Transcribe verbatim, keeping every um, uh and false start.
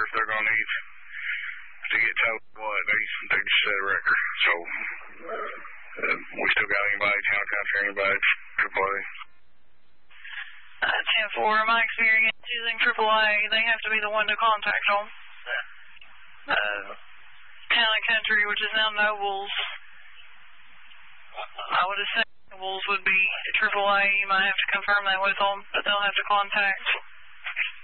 if they're going to need to get told what. They, they just set a record. So, uh, we still got anybody, Town and Country, anybody, triple A. Uh, ten four, my experience using triple A, they have to be the one to contact them. Uh, Town and Country, which is now Nobles, I would assume Nobles would be triple A. You might have to confirm that with them, but they'll have to contact